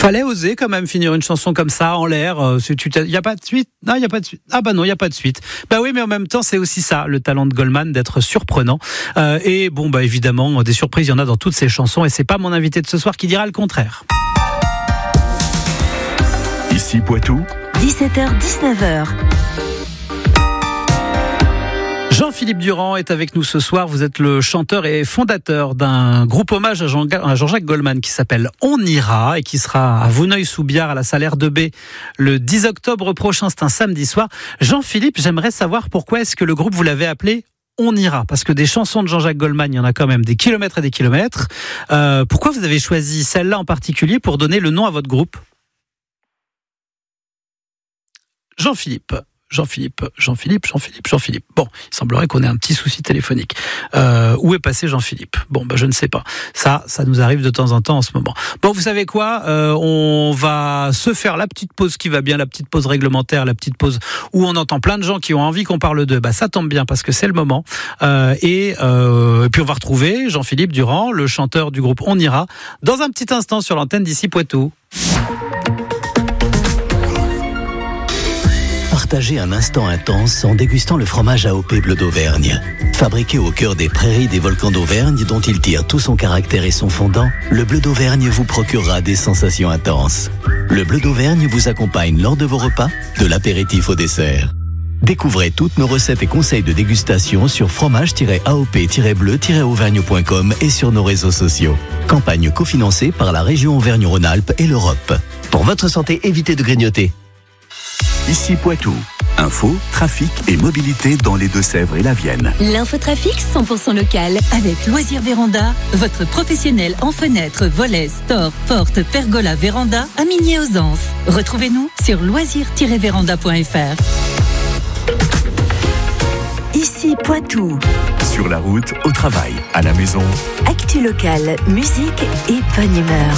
Fallait oser quand même finir une chanson comme ça en l'air. Il y a pas de suite. Non, il y a pas de suite. Ah bah non, il y a pas de suite. Bah oui, mais en même temps, c'est aussi ça, le talent de Goldman, d'être surprenant. Et bon, bah évidemment, des surprises, il y en a dans toutes ces chansons. Et c'est pas mon invité de ce soir qui dira le contraire. Ici Poitou, 17h-19h. Jean-Philippe Durand est avec nous ce soir. Vous êtes le chanteur et fondateur d'un groupe hommage à Jean-Jacques Goldman qui s'appelle On Ira et qui sera à Vouneuil-sous-Biard à la salle R2B le 10 octobre prochain. C'est un samedi soir. Jean-Philippe, j'aimerais savoir pourquoi est-ce que le groupe, vous l'avez appelé On Ira? Parce que des chansons de Jean-Jacques Goldman, il y en a quand même des kilomètres et des kilomètres. Pourquoi vous avez choisi celle-là en particulier pour donner le nom à votre groupe? Jean-Philippe. Bon, il semblerait qu'on ait un petit souci téléphonique. Où est passé Jean-Philippe? Bon, je ne sais pas. Ça nous arrive de temps en temps en ce moment. Bon, vous savez quoi? On va se faire la petite pause qui va bien, la petite pause réglementaire, la petite pause où on entend plein de gens qui ont envie qu'on parle d'eux. Ça tombe bien parce que c'est le moment. Et puis on va retrouver Jean-Philippe Durand, le chanteur du groupe On Ira, dans un petit instant sur l'antenne d'Ici Poitou. Partagez un instant intense en dégustant le fromage AOP Bleu d'Auvergne. Fabriqué au cœur des prairies des volcans d'Auvergne dont il tire tout son caractère et son fondant, le Bleu d'Auvergne vous procurera des sensations intenses. Le Bleu d'Auvergne vous accompagne lors de vos repas, de l'apéritif au dessert. Découvrez toutes nos recettes et conseils de dégustation sur fromage-aop-bleu-auvergne.com et sur nos réseaux sociaux. Campagne cofinancée par la région Auvergne-Rhône-Alpes et l'Europe. Pour votre santé, évitez de grignoter. ici Poitou. Info, trafic et mobilité dans les Deux-Sèvres et la Vienne. L'infotrafic 100% local avec Loisirs Véranda, votre professionnel en fenêtres, volets, stores, portes, pergola, véranda à Migné-aux-Anses. Retrouvez-nous sur loisirs-véranda.fr. Ici Poitou. Sur la route, au travail, à la maison. Actu local, musique et bonne humeur.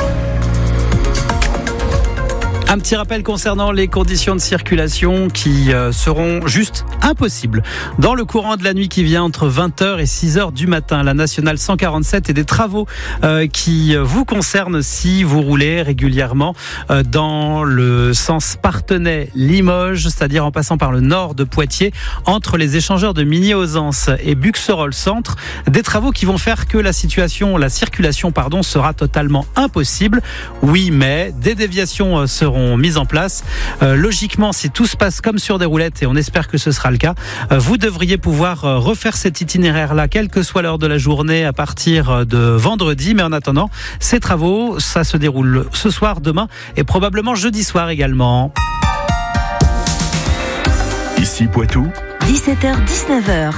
Un petit rappel concernant les conditions de circulation qui seront juste impossibles dans le courant de la nuit qui vient entre 20h et 6h du matin. La nationale 147 et des travaux qui vous concernent si vous roulez régulièrement dans le sens Parthenay-Limoges, c'est-à-dire en passant par le nord de Poitiers, entre les échangeurs de Migné-aux-Anses et Buxerolles-Centre. Des travaux qui vont faire que la circulation sera totalement impossible. Oui, mais des déviations seront mises en place. Logiquement, si tout se passe comme sur des roulettes, et on espère que ce sera le cas, vous devriez pouvoir refaire cet itinéraire-là, quelle que soit l'heure de la journée, à partir de vendredi. Mais en attendant, ces travaux, ça se déroule ce soir, demain et probablement jeudi soir également. Ici Poitou, 17h-19h.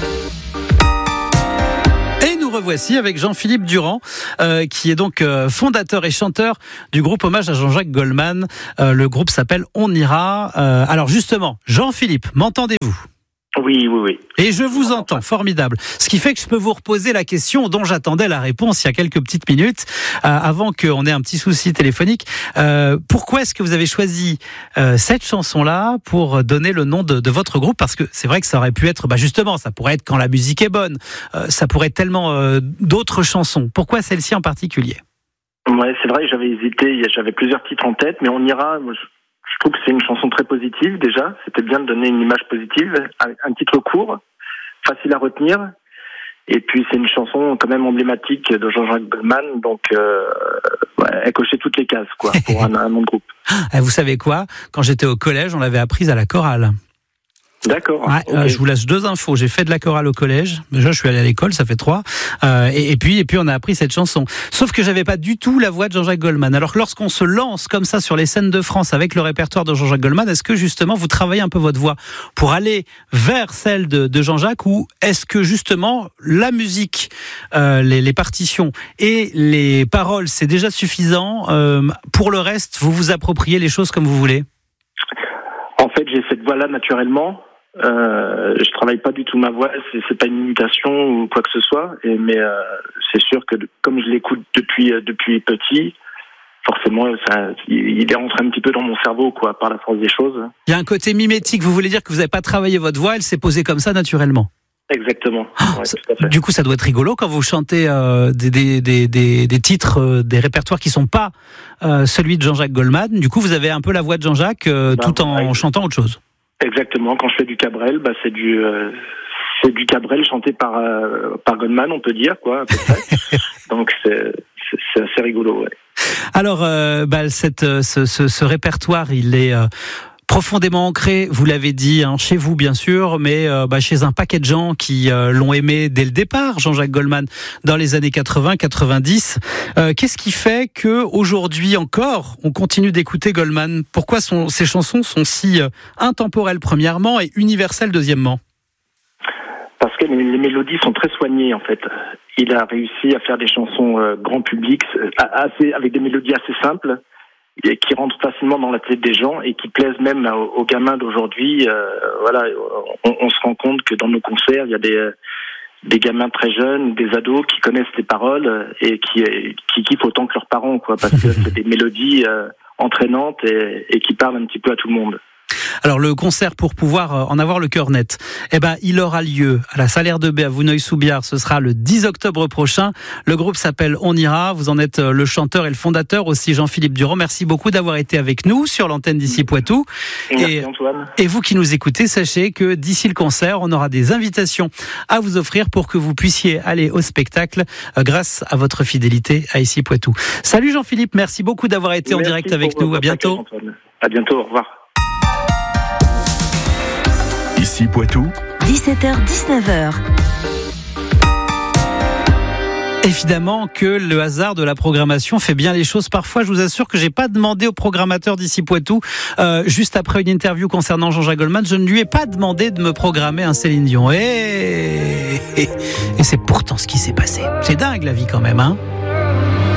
Nous revoici avec Jean-Philippe Durand, qui est donc fondateur et chanteur du groupe hommage à Jean-Jacques Goldman. Le groupe s'appelle On Ira. Alors justement, Jean-Philippe, m'entendez-vous ? Oui. Et je vous entends, formidable. Ce qui fait que je peux vous reposer la question dont j'attendais la réponse il y a quelques petites minutes, avant qu'on ait un petit souci téléphonique. Pourquoi est-ce que vous avez choisi cette chanson-là pour donner le nom de votre groupe? Parce que c'est vrai que ça aurait pu être, justement, ça pourrait être Quand la musique est bonne, ça pourrait être tellement d'autres chansons. Pourquoi celle-ci en particulier? Ouais, c'est vrai que j'avais hésité, j'avais plusieurs titres en tête, mais On Ira, moi, je trouve que c'est une chanson très positive déjà. C'était bien de donner une image positive, un titre court, facile à retenir. Et puis c'est une chanson quand même emblématique de Jean-Jacques Goldman, donc elle cochait toutes les cases pour un nom de groupe. Vous savez quoi? Quand j'étais au collège, on l'avait apprise à la chorale. D'accord. Ouais, okay. Je vous laisse 2 infos. J'ai fait de la chorale au collège. Déjà, je suis allé à l'école, ça fait 3. Et puis, on a appris cette chanson. Sauf que j'avais pas du tout la voix de Jean-Jacques Goldman. Alors, lorsqu'on se lance comme ça sur les scènes de France avec le répertoire de Jean-Jacques Goldman, est-ce que justement vous travaillez un peu votre voix pour aller vers celle de Jean-Jacques, ou est-ce que justement la musique, les partitions et les paroles, c'est déjà suffisant? Pour le reste, vous vous appropriez les choses comme vous voulez? En fait, j'ai cette voix-là naturellement. Je travaille pas du tout ma voix, c'est pas une imitation ou quoi que ce soit, mais c'est sûr que comme je l'écoute depuis petit, forcément il est rentré un petit peu dans mon cerveau par la force des choses. Il y a un côté mimétique, vous voulez dire que vous n'avez pas travaillé votre voix, elle s'est posée comme ça naturellement? Exactement. Ouais, tout à fait. Du coup, ça doit être rigolo quand vous chantez des titres, des répertoires qui sont pas celui de Jean-Jacques Goldman. Du coup, vous avez un peu la voix de Jean-Jacques tout en chantant autre chose. Exactement. Quand je fais du Cabrel, c'est du Cabrel chanté par Goldman, on peut dire, quoi, à peu près. Donc c'est assez rigolo, ouais. Alors, ce répertoire, il est profondément ancré, vous l'avez dit, chez vous bien sûr, mais chez un paquet de gens qui l'ont aimé dès le départ, Jean-Jacques Goldman, dans les années 80-90. Qu'est-ce qui fait que aujourd'hui encore, on continue d'écouter Goldman ? Pourquoi ces chansons sont si intemporelles premièrement et universelles deuxièmement ? Parce que les mélodies sont très soignées, en fait. Il a réussi à faire des chansons grand public, avec des mélodies assez simples, et qui rentrent facilement dans la tête des gens et qui plaisent même aux gamins d'aujourd'hui. On se rend compte que dans nos concerts, il y a des gamins très jeunes, des ados qui connaissent les paroles et qui kiffent autant que leurs parents, quoi, parce que c'est des mélodies entraînantes et qui parlent un petit peu à tout le monde. Alors le concert, pour pouvoir en avoir le cœur net, il aura lieu à la Salle R2B à Vouneuil-sous-Biard. Ce sera le 10 octobre prochain. Le groupe s'appelle On Ira. Vous en êtes le chanteur et le fondateur aussi, Jean-Philippe Durand. Merci beaucoup d'avoir été avec nous sur l'antenne d'Ici Poitou. Merci Antoine. Et vous qui nous écoutez, sachez que d'ici le concert, on aura des invitations à vous offrir pour que vous puissiez aller au spectacle grâce à votre fidélité à Ici Poitou. Salut Jean-Philippe, merci beaucoup d'avoir été en direct avec nous. À bientôt. À bientôt, au revoir. Ici Poitou, 17h-19h. Évidemment que le hasard de la programmation fait bien les choses. Parfois, je vous assure que j'ai pas demandé au programmateur d'Ici Poitou, juste après une interview concernant Jean-Jacques Goldman, je ne lui ai pas demandé de me programmer un Céline Dion. Et c'est pourtant ce qui s'est passé. C'est dingue la vie quand même, hein.